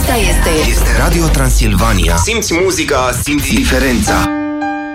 Asta este Radio Transilvania. Simți muzica, simți diferența.